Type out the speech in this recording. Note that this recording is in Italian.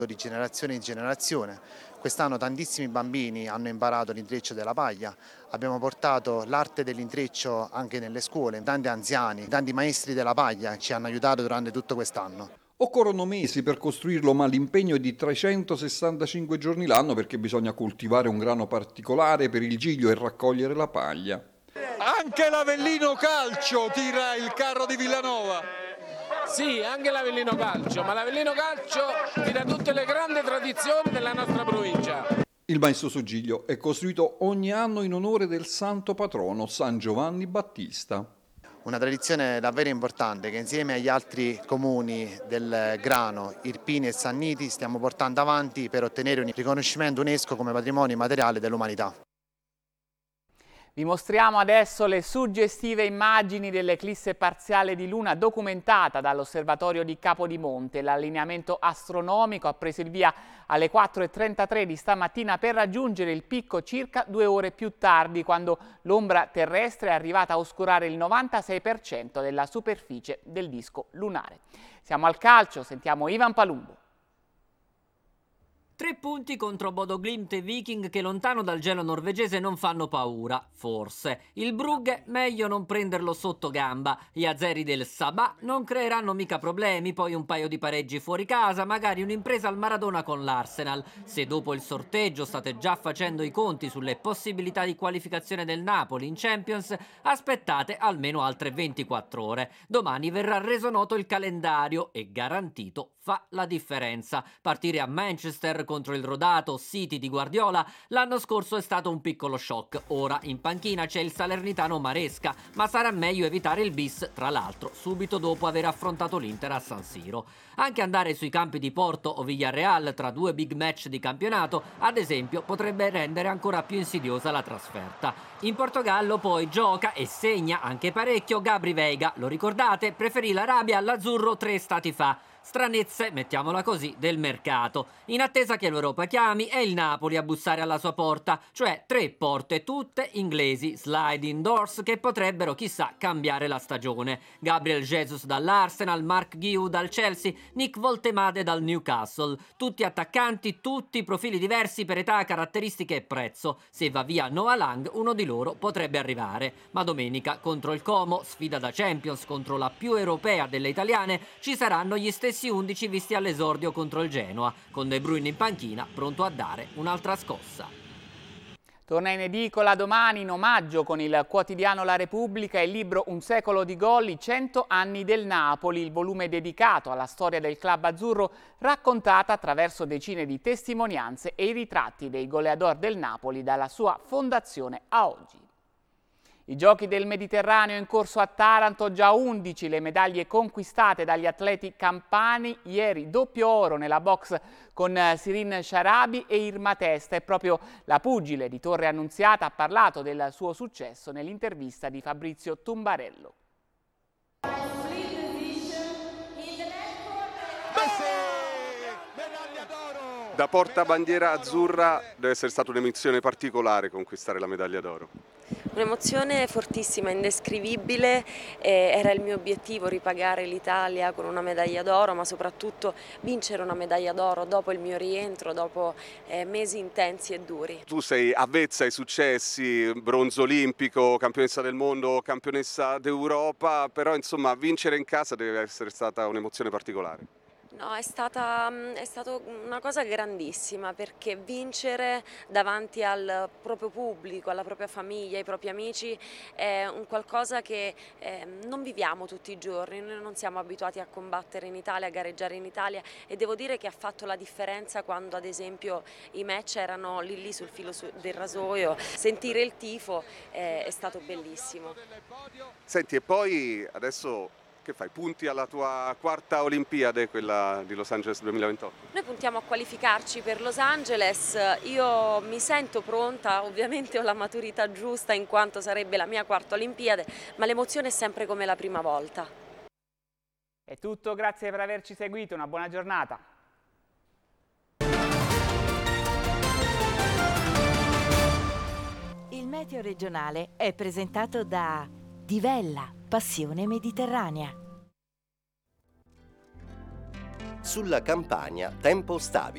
di generazione in generazione. Quest'anno tantissimi bambini hanno imparato l'intreccio della paglia, abbiamo portato l'arte dell'intreccio anche nelle scuole, tanti anziani, tanti maestri della paglia ci hanno aiutato durante tutto quest'anno. Occorrono mesi per costruirlo, ma l'impegno è di 365 giorni l'anno perché bisogna coltivare un grano particolare per il giglio e raccogliere la paglia. Anche l'Avellino Calcio tira il carro di Villanova. Sì, anche l'Avellino Calcio, ma l'Avellino Calcio tira tutte le grandi tradizioni della nostra provincia. Il maestoso giglio è costruito ogni anno in onore del santo patrono San Giovanni Battista. Una tradizione davvero importante che insieme agli altri comuni del grano, Irpini e Sanniti, stiamo portando avanti per ottenere un riconoscimento UNESCO come patrimonio immateriale dell'umanità. Vi mostriamo adesso le suggestive immagini dell'eclisse parziale di luna documentata dall'osservatorio di Capodimonte. L'allineamento astronomico ha preso il via alle 4:33 di stamattina per raggiungere il picco circa 2 ore più tardi, quando l'ombra terrestre è arrivata a oscurare il 96% della superficie del disco lunare. Siamo al calcio, sentiamo Ivan Palumbo. 3 punti contro Bodo Glimt e Viking che lontano dal gelo norvegese non fanno paura, forse. Il Brugge meglio non prenderlo sotto gamba. Gli azeri del Sabah non creeranno mica problemi, poi un paio di pareggi fuori casa, magari un'impresa al Maradona con l'Arsenal. Se dopo il sorteggio state già facendo i conti sulle possibilità di qualificazione del Napoli in Champions, aspettate almeno altre 24 ore. Domani verrà reso noto il calendario e garantito fa la differenza. Partire a Manchester contro il rodato City di Guardiola l'anno scorso è stato un piccolo shock. Ora in panchina c'è il salernitano Maresca, ma sarà meglio evitare il bis, tra l'altro subito dopo aver affrontato l'Inter a San Siro. Anche andare sui campi di Porto o Villarreal tra 2 big match di campionato, ad esempio, potrebbe rendere ancora più insidiosa la trasferta. In Portogallo poi gioca e segna anche parecchio Gabri Veiga. Lo ricordate? Preferì l'Arabia all'azzurro 3 stati fa. Stranezze, mettiamola così, del mercato. In attesa che l'Europa chiami, è il Napoli a bussare alla sua porta, cioè 3 porte tutte inglesi, sliding doors che potrebbero, chissà, cambiare la stagione. Gabriel Jesus dall'Arsenal, Mark Guiu dal Chelsea, Nick Voltemade dal Newcastle. Tutti attaccanti, tutti profili diversi per età, caratteristiche e prezzo. Se va via Noah Lang, uno di loro potrebbe arrivare. Ma domenica, contro il Como, sfida da Champions contro la più europea delle italiane, ci saranno gli stessi 11 visti all'esordio contro il Genoa, con De Bruyne in panchina pronto a dare un'altra scossa. Torna in edicola domani in omaggio con il quotidiano La Repubblica il libro Un secolo di gol, i 100 anni del Napoli, il volume dedicato alla storia del club azzurro raccontata attraverso decine di testimonianze e i ritratti dei goleador del Napoli dalla sua fondazione a oggi. I Giochi del Mediterraneo in corso a Taranto, già 11 le medaglie conquistate dagli atleti campani, ieri doppio oro nella box con Sirin Sharabi e Irma Testa e proprio la pugile di Torre Annunziata ha parlato del suo successo nell'intervista di Fabrizio Tumbarello. Da portabandiera azzurra deve essere stata un'emozione particolare conquistare la medaglia d'oro. Un'emozione fortissima, indescrivibile, era il mio obiettivo ripagare l'Italia con una medaglia d'oro, ma soprattutto vincere una medaglia d'oro dopo il mio rientro, dopo mesi intensi e duri. Tu sei avvezza ai successi, bronzo olimpico, campionessa del mondo, campionessa d'Europa, però insomma vincere in casa deve essere stata un'emozione particolare. No, è stata una cosa grandissima, perché vincere davanti al proprio pubblico, alla propria famiglia, ai propri amici è un qualcosa che non viviamo tutti i giorni. Noi non siamo abituati a combattere in Italia, a gareggiare in Italia, e devo dire che ha fatto la differenza quando ad esempio i match erano lì sul filo del rasoio. Sentire il tifo è stato bellissimo. Senti, e poi adesso che fai? Punti alla tua quarta Olimpiade, quella di Los Angeles 2028? Noi puntiamo a qualificarci per Los Angeles, io mi sento pronta, ovviamente ho la maturità giusta in quanto sarebbe la mia quarta Olimpiade, ma l'emozione è sempre come la prima volta. È tutto, grazie per averci seguito, una buona giornata. Il meteo regionale è presentato da Divella, passione mediterranea. Sulla Campania, tempo stabile.